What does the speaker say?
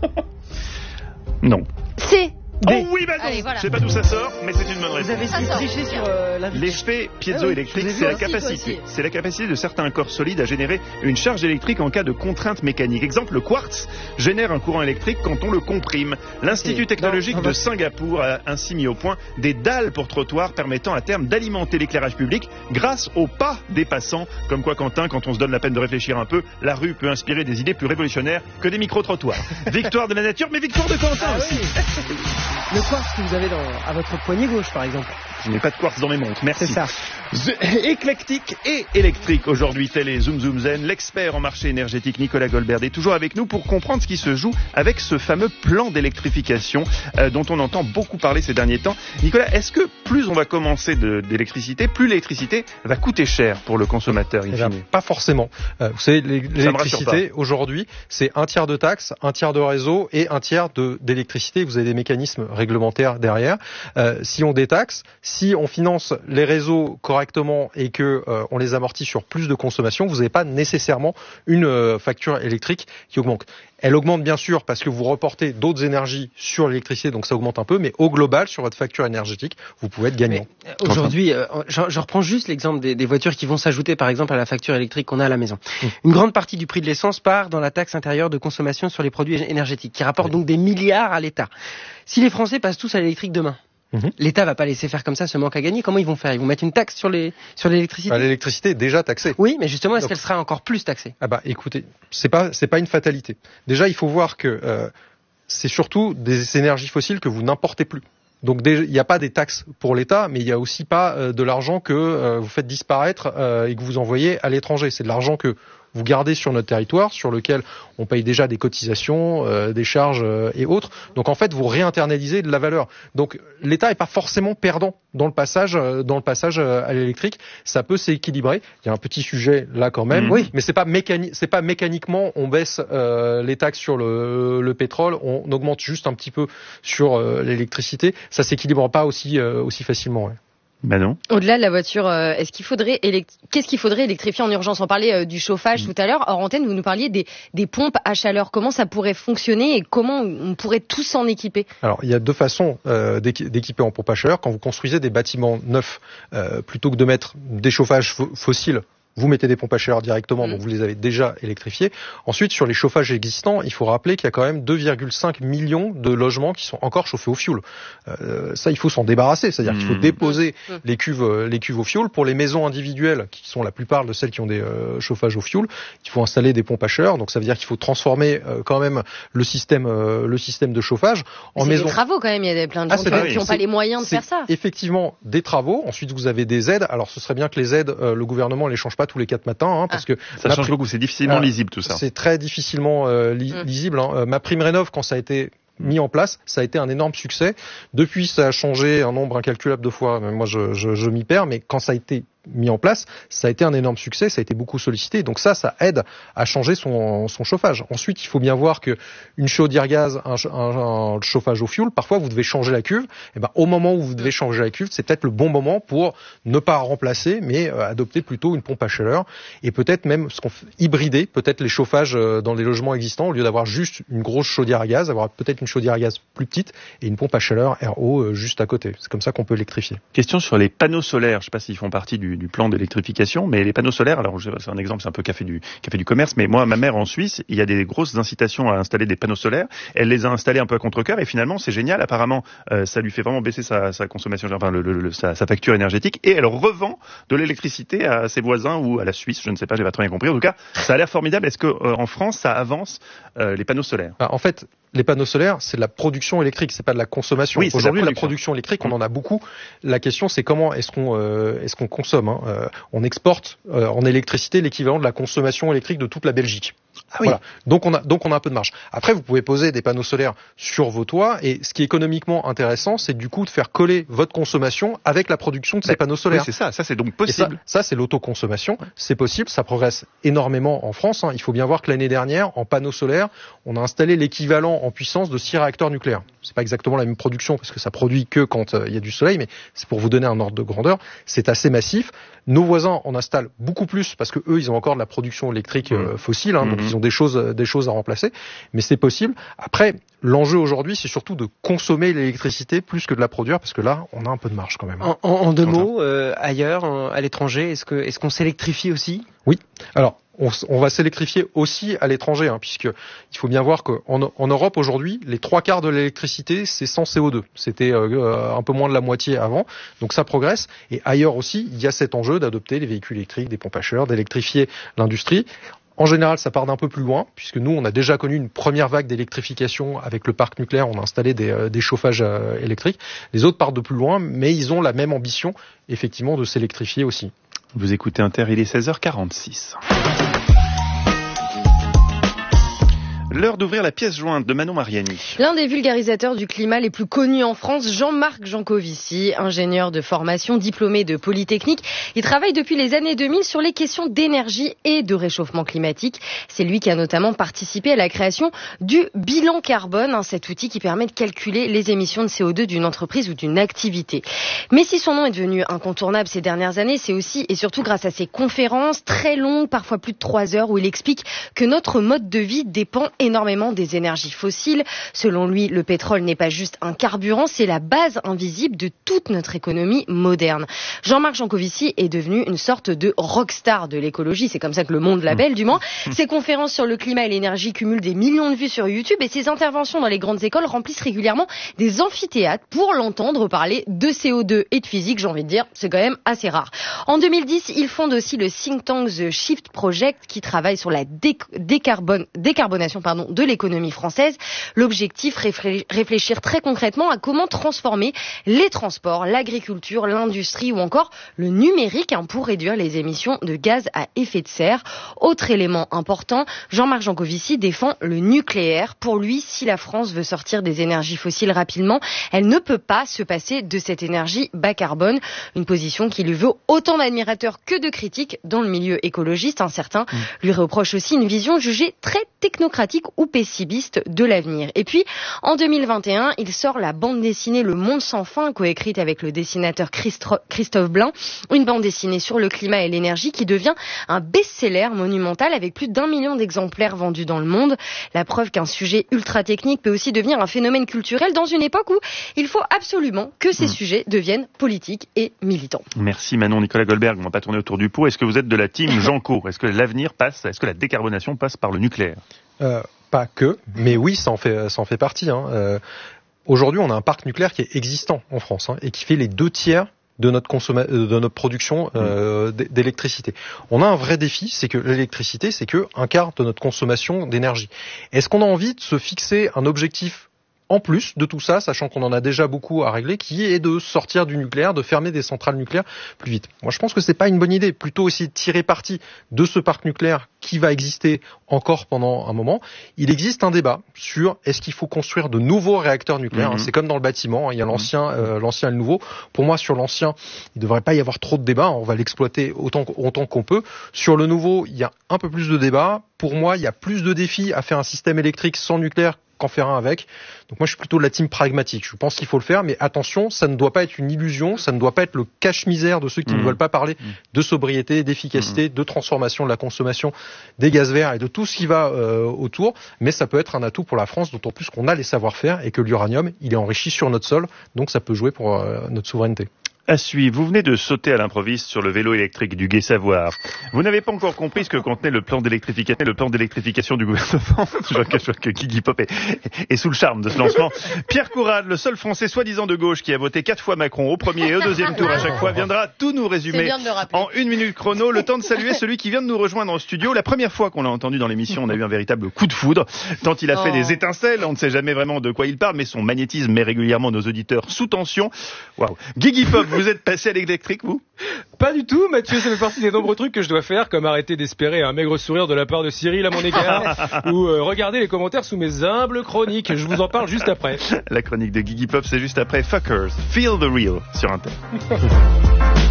Non. C. Oh oui, bah non. Allez, voilà. Je sais pas d'où ça sort, mais c'est une bonne réponse. Vous avez essayé de tricher sur L'effet piézoélectrique, Ah oui, c'est la aussi, capacité. aussi. C'est la capacité de certains corps solides à générer une charge électrique en cas de contrainte mécanique. Exemple, le quartz génère un courant électrique quand on le comprime. L'Institut technologique de Singapour a ainsi mis au point des dalles pour trottoirs permettant à terme d'alimenter l'éclairage public grâce au pas des passants. Comme quoi, Quentin, quand on se donne la peine de réfléchir un peu, la rue peut inspirer des idées plus révolutionnaires que des micro-trottoirs. Victoire de la nature, mais victoire de Quentin aussi. le quartz que vous avez à votre poignet gauche, par exemple. Je n'ai pas de quartz dans mes montres, merci. C'est ça. Éclectique et électrique. Aujourd'hui, tel est Zoom Zoom Zen, l'expert en marché énergétique Nicolas Goldberg est toujours avec nous pour comprendre ce qui se joue avec ce fameux plan d'électrification dont on entend beaucoup parler ces derniers temps. Nicolas, est-ce que plus on va commencer d'électricité, plus l'électricité va coûter cher pour le consommateur in fine? Pas forcément. Vous savez, l'électricité, aujourd'hui, c'est un tiers de taxes, un tiers de réseau et un tiers d'électricité. Vous avez des mécanismes réglementaires derrière. Si on détaxe, si on finance les réseaux correctement et que on les amortit sur plus de consommation, vous n'avez pas nécessairement une facture électrique qui augmente. Elle augmente bien sûr parce que vous reportez d'autres énergies sur l'électricité, donc ça augmente un peu, mais au global, sur votre facture énergétique, vous pouvez être gagnant. Aujourd'hui, je reprends juste l'exemple des voitures qui vont s'ajouter par exemple à la facture électrique qu'on a à la maison. Une grande partie du prix de l'essence part dans la taxe intérieure de consommation sur les produits énergétiques, qui rapporte donc des milliards à l'État. Si les Français passent tous à l'électrique demain, l'État va pas laisser faire comme ça ce manque à gagner. Comment ils vont faire? Ils vont mettre une taxe sur l'électricité? L'électricité est déjà taxée. Oui, mais justement, est-ce qu'elle sera encore plus taxée? Ah bah, écoutez, c'est pas une fatalité. Déjà, il faut voir que c'est surtout des énergies fossiles que vous n'importez plus. Donc il n'y a pas des taxes pour l'État, mais il n'y a aussi pas de l'argent que vous faites disparaître et que vous envoyez à l'étranger. C'est de l'argent que vous gardez sur notre territoire, sur lequel on paye déjà des cotisations, des charges et autres. Donc en fait, vous réinternalisez de la valeur. Donc l'État n'est pas forcément perdant dans le passage à l'électrique. Ça peut s'équilibrer. Il y a un petit sujet là quand même. Oui, mais c'est pas mécaniquement on baisse les taxes sur le pétrole, on augmente juste un petit peu sur l'électricité. Ça s'équilibre pas aussi facilement. Ouais. Ben non. Au-delà de la voiture, qu'est-ce qu'il faudrait électrifier en urgence? On parlait du chauffage tout à l'heure. Hors antenne, vous nous parliez des pompes à chaleur. Comment ça pourrait fonctionner et comment on pourrait tous s'en équiper? Alors, il y a deux façons d'équiper en pompe à chaleur. Quand vous construisez des bâtiments neufs, plutôt que de mettre des chauffages fossiles, vous mettez des pompes à chaleur directement, donc vous les avez déjà électrifiés. Ensuite, sur les chauffages existants, il faut rappeler qu'il y a quand même 2,5 millions de logements qui sont encore chauffés au fioul. Ça, il faut s'en débarrasser, c'est-à-dire qu'il faut déposer les cuves au fioul. Pour les maisons individuelles, qui sont la plupart de celles qui ont des chauffages au fioul, il faut installer des pompes à chaleur. Donc ça veut dire qu'il faut transformer quand même le système de chauffage. C'est des travaux quand même. Il y a plein de gens qui n'ont pas les moyens de faire ça. Effectivement, des travaux. Ensuite, vous avez des aides. Alors, ce serait bien que les aides, le gouvernement les change pas tous les 4 matins, parce que ça change beaucoup, c'est difficilement lisible tout ça. C'est très difficilement lisible. Ma prime rénov, quand ça a été mis en place, ça a été un énorme succès. Depuis, ça a changé un nombre incalculable de fois. Moi, je m'y perds, mais quand ça a été mis en place, ça a été un énorme succès, ça a été beaucoup sollicité. Donc ça aide à changer son chauffage. Ensuite, il faut bien voir que une chaudière gaz, un chauffage au fioul, parfois vous devez changer la cuve. Et ben au moment où vous devez changer la cuve, c'est peut-être le bon moment pour ne pas remplacer, mais adopter plutôt une pompe à chaleur et peut-être même hybrider peut-être les chauffages dans les logements existants au lieu d'avoir juste une grosse chaudière à gaz, avoir peut-être une chaudière à gaz plus petite et une pompe à chaleur RO juste à côté. C'est comme ça qu'on peut l'électrifier. Question sur les panneaux solaires. Je ne sais pas s'ils font partie du plan d'électrification, mais les panneaux solaires, alors c'est un exemple, c'est un peu café du commerce, mais moi, ma mère en Suisse, il y a des grosses incitations à installer des panneaux solaires. Elle les a installés un peu à contre-cœur et finalement, c'est génial. Apparemment, ça lui fait vraiment baisser sa consommation, enfin sa facture énergétique et elle revend de l'électricité à ses voisins ou à la Suisse. Je ne sais pas, j'ai pas très bien compris. En tout cas, ça a l'air formidable. Est-ce que en France, ça avance les panneaux solaires? En fait, les panneaux solaires, c'est de la production électrique, c'est pas de la consommation. Oui, aujourd'hui, la production électrique, on en a beaucoup. La question, c'est comment est-ce qu'on consomme. On exporte en électricité l'équivalent de la consommation électrique de toute la Belgique. Voilà. Donc on a un peu de marge. Après, vous pouvez poser des panneaux solaires sur vos toits et ce qui est économiquement intéressant, c'est du coup de faire coller votre consommation avec la production de ces panneaux solaires. Oui, c'est ça. Ça, c'est donc possible. Ça, c'est l'autoconsommation. C'est possible. Ça progresse énormément en France. Il faut bien voir que l'année dernière, en panneaux solaires, on a installé l'équivalent en puissance de 6 réacteurs nucléaires. C'est pas exactement la même production parce que ça produit que quand il y a du soleil, mais c'est pour vous donner un ordre de grandeur. C'est assez massif. Nos voisins en installent beaucoup plus parce que eux, ils ont encore de la production électrique fossile, donc ils ont des choses à remplacer. Mais c'est possible. Après, l'enjeu aujourd'hui, c'est surtout de consommer l'électricité plus que de la produire parce que là, on a un peu de marge quand même. En 2 mots, ailleurs, à l'étranger, est-ce qu'on s'électrifie aussi ? Oui. Alors, on va s'électrifier aussi à l'étranger, puisque il faut bien voir qu'en Europe aujourd'hui, les 3/4 de l'électricité, c'est sans CO2. C'était un peu moins de la moitié avant, donc ça progresse. Et ailleurs aussi, il y a cet enjeu d'adopter les véhicules électriques, des pompes à chaleur, d'électrifier l'industrie. En général, ça part d'un peu plus loin, puisque nous, on a déjà connu une première vague d'électrification avec le parc nucléaire. On a installé des chauffages électriques. Les autres partent de plus loin, mais ils ont la même ambition, effectivement, de s'électrifier aussi. Vous écoutez Inter, il est 16h46. L'heure d'ouvrir la pièce jointe de Manon Mariani. L'un des vulgarisateurs du climat les plus connus en France, Jean-Marc Jancovici, ingénieur de formation, diplômé de Polytechnique. Il travaille depuis les années 2000 sur les questions d'énergie et de réchauffement climatique. C'est lui qui a notamment participé à la création du bilan carbone, cet outil qui permet de calculer les émissions de CO2 d'une entreprise ou d'une activité. Mais si son nom est devenu incontournable ces dernières années, c'est aussi et surtout grâce à ses conférences très longues, parfois plus de 3 heures, où il explique que notre mode de vie dépend énormément des énergies fossiles. Selon lui, le pétrole n'est pas juste un carburant, c'est la base invisible de toute notre économie moderne. Jean-Marc Jancovici est devenu une sorte de rockstar de l'écologie, c'est comme ça que le monde l'appelle du moins. Ses conférences sur le climat et l'énergie cumulent des millions de vues sur YouTube et ses interventions dans les grandes écoles remplissent régulièrement des amphithéâtres pour l'entendre parler de CO2 et de physique, j'ai envie de dire, c'est quand même assez rare. En 2010, il fonde aussi le think tank The Shift Project qui travaille sur la décarbonation de l'économie française. L'objectif, réfléchir très concrètement à comment transformer les transports, l'agriculture, l'industrie ou encore le numérique pour réduire les émissions de gaz à effet de serre. Autre élément important, Jean-Marc Jancovici défend le nucléaire. Pour lui, si la France veut sortir des énergies fossiles rapidement, elle ne peut pas se passer de cette énergie bas carbone. Une position qui lui vaut autant d'admirateurs que de critiques dans le milieu écologiste. Certains lui reprochent aussi une vision jugée très technocratique ou pessimiste de l'avenir. Et puis, en 2021, il sort la bande dessinée Le Monde sans fin, coécrite avec le dessinateur Christophe Blain, une bande dessinée sur le climat et l'énergie qui devient un best-seller monumental avec plus d'1 million d'exemplaires vendus dans le monde. La preuve qu'un sujet ultra technique peut aussi devenir un phénomène culturel dans une époque où il faut absolument que ces sujets deviennent politiques et militants. Merci Manon. Nicolas Goldberg, on va pas tourner autour du pot. Est-ce que vous êtes de la team Janco ? Est-ce que l'avenir passe, est-ce que la décarbonation passe par le nucléaire ? Pas que, mais oui, ça en fait partie. Aujourd'hui, on a un parc nucléaire qui est existant en France et qui fait les 2/3 de notre production d'électricité. On a un vrai défi, c'est que l'électricité, c'est que 1/4 de notre consommation d'énergie. Est-ce qu'on a envie de se fixer un objectif en plus de tout ça, sachant qu'on en a déjà beaucoup à régler, qui est de sortir du nucléaire, de fermer des centrales nucléaires plus vite. Moi, je pense que c'est pas une bonne idée. Plutôt essayer de tirer parti de ce parc nucléaire qui va exister encore pendant un moment. Il existe un débat sur est-ce qu'il faut construire de nouveaux réacteurs nucléaires. C'est comme dans le bâtiment, il y a l'ancien et le nouveau. Pour moi, sur l'ancien, il ne devrait pas y avoir trop de débat. On va l'exploiter autant qu'on peut. Sur le nouveau, il y a un peu plus de débat. Pour moi, il y a plus de défis à faire un système électrique sans nucléaire qu'en faire un avec. Donc moi, je suis plutôt de la team pragmatique. Je pense qu'il faut le faire, mais attention, ça ne doit pas être une illusion, ça ne doit pas être le cache-misère de ceux qui ne veulent pas parler de sobriété, d'efficacité, de transformation de la consommation des gaz verts et de tout ce qui va autour. Mais ça peut être un atout pour la France, d'autant plus qu'on a les savoir-faire et que l'uranium, il est enrichi sur notre sol, donc ça peut jouer pour notre souveraineté. À suivre, vous venez de sauter à l'improviste sur le vélo électrique du Gai Savoir. Vous n'avez pas encore compris ce que contenait le plan d'électrification du gouvernement. Je vois que Guigui Pop est sous le charme de ce lancement. Pierre Courade, le seul Français soi-disant de gauche qui a voté 4 fois Macron au premier et au deuxième tour à chaque fois, viendra tout nous résumer en 1 minute chrono. Le temps de saluer celui qui vient de nous rejoindre en studio. La première fois qu'on l'a entendu dans l'émission, on a eu un véritable coup de foudre. Tant il a fait des étincelles, on ne sait jamais vraiment de quoi il parle, mais son magnétisme met régulièrement nos auditeurs sous tension. Waouh. Guigui Pop, vous êtes passé à l'électrique, vous ? Pas du tout, Mathieu, ça fait partie des nombreux trucs que je dois faire, comme arrêter d'espérer un maigre sourire de la part de Cyril à mon égard, ou regarder les commentaires sous mes humbles chroniques. Je vous en parle juste après. La chronique de Guigui Pop, c'est juste après Fuckers, Feel the Real sur Inter.